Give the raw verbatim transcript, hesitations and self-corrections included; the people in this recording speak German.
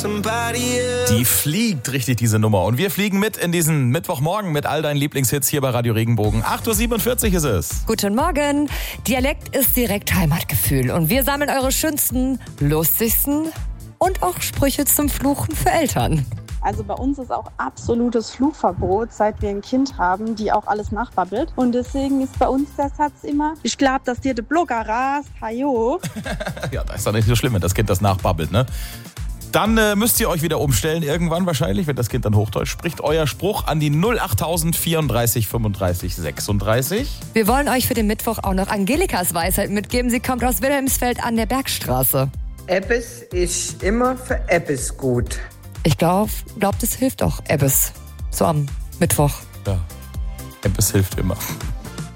Die fliegt richtig, diese Nummer. Und wir fliegen mit in diesen Mittwochmorgen mit all deinen Lieblingshits hier bei Radio Regenbogen. acht Uhr siebenundvierzig ist es. Guten Morgen. Dialekt ist direkt Heimatgefühl. Und wir sammeln eure schönsten, lustigsten und auch Sprüche zum Fluchen für Eltern. Also bei uns ist auch absolutes Fluchverbot, seit wir ein Kind haben, die auch alles nachbabbelt. Und deswegen ist bei uns der Satz immer, ich glaube, dass dir der Blogger rast, hajo. Ja, das ist doch nicht so schlimm, wenn das Kind das nachbabbelt, ne? Dann äh, müsst ihr euch wieder umstellen, irgendwann wahrscheinlich, wenn das Kind dann Hochdeutsch spricht. Euer Spruch an die null acht vierunddreißig fünfunddreißig sechsunddreißig. Wir wollen euch für den Mittwoch auch noch Angelikas Weisheit mitgeben. Sie kommt aus Wilhelmsfeld an der Bergstraße. Ebbes ist immer für Ebbes gut. Ich glaube, glaub, das hilft auch, Ebbes. So am Mittwoch. Ja, Ebbes hilft immer.